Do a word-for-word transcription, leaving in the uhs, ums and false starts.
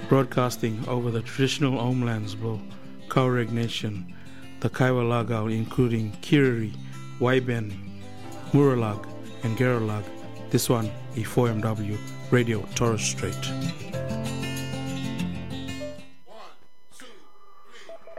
broadcasting over the traditional homelands of Tuareg Nation, the Kaiwa Lagao, including Kiriri, Waiben, Muralag, and Geralag. This one, E four M W, Radio Torres Strait.